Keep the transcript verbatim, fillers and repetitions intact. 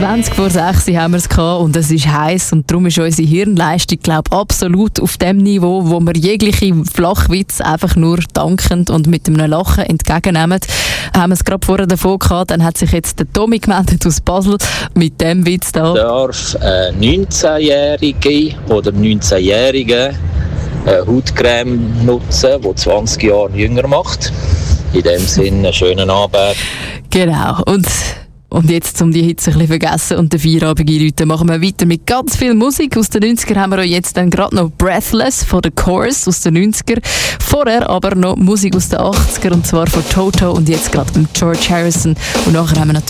zwanzig vor sechs haben wir es gehabt und es ist heiß und darum ist unsere Hirnleistung, glaube ich, absolut auf dem Niveau, wo wir jegliche Flachwitz einfach nur dankend und mit einem Lachen entgegennehmen. Haben wir es gerade vorher davon gehabt, dann hat sich jetzt der Tommy gemeldet aus Basel mit dem Witz da. Darf ein neunzehnjährige oder neunzehnjährige eine Hautcreme nutzen, die zwanzig Jahre jünger macht? In dem Sinne einen schönen Abend. Genau. Und Und jetzt, um die Hitze ein bisschen vergessen und den Feierabend einläuten, machen wir weiter mit ganz viel Musik. Aus den neunzigern haben wir jetzt dann gerade noch Breathless von The Course aus den neunzigern. Vorher aber noch Musik aus den achtziger und zwar von Toto und jetzt gerade mit George Harrison. Und nachher haben wir natürlich